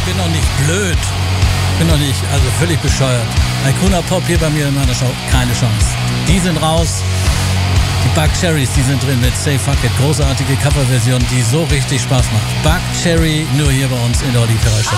bin doch nicht blöd. Bin doch nicht, also völlig bescheuert. Icona Pop hier bei mir in meiner Show, keine Chance. Die sind raus. Die Buckcherrys, die sind drin mit Say Fuck It. Großartige Coverversion, die so richtig Spaß macht. Buckcherry nur hier bei uns in der Olli Ferrari Show.